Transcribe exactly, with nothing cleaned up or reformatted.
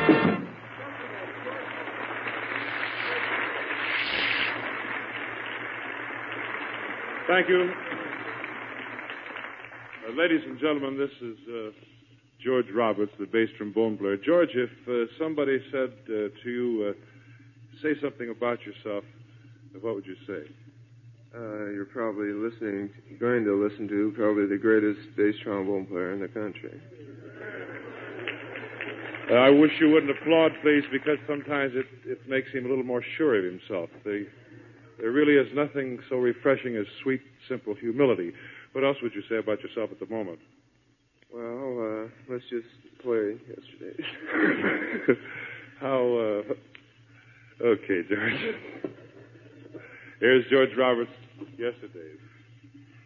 Thank you. Uh, ladies and gentlemen, this is uh, George Roberts, the bass trombone player. George, if uh, somebody said uh, to you, uh, say something about yourself, what would you say? Uh, you're probably listening, going to listen to probably the greatest bass trombone player in the country. Uh, I wish you wouldn't applaud, please, because sometimes it, it makes him a little more sure of himself. The, there really is nothing so refreshing as sweet, simple humility. What else would you say about yourself at the moment? Well, uh, let's just play yesterday's. How, uh... Okay, George. Here's George Roberts, Yesterday's.